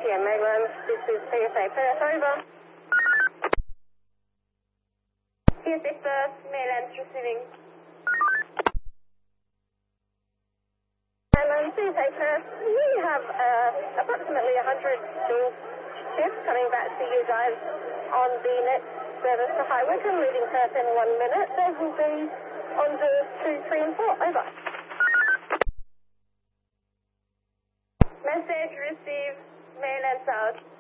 ATM mainland, this is PSA Perth, over. PSA Perth, mainland receiving. Mainland, PSA Perth, we have approximately 100 dual ships coming back to you guys on the next service to High Wycombe, leaving Perth in 1 minute. They will be on the 2, 3 and 4, over. Message received, mainland south.